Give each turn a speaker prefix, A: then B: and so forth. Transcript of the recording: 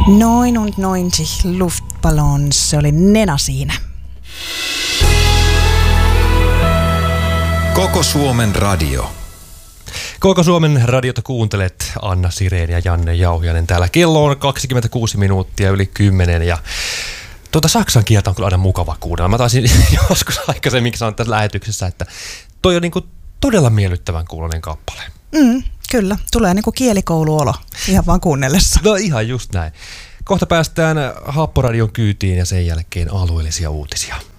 A: Noin und 90 Luftballons, se oli Nena siinä.
B: Koko Suomen radio.
C: Koko Suomen radiota kuuntelet, Anna Sireen ja Janne Jauhiainen täällä. Kello on 26 minuuttia yli 10 ja saksan kieltä on kyllä aina mukava kuunnella. Mä taisin joskus aikaisemmin sanoa tässä lähetyksessä, että toi on niinku todella miellyttävän kuuloinen kappale.
A: Kyllä, tulee niinku kielikouluolo ihan vaan kuunnellessa.
C: No ihan just näin. Kohta päästään Happoradion kyytiin ja sen jälkeen alueellisia uutisia.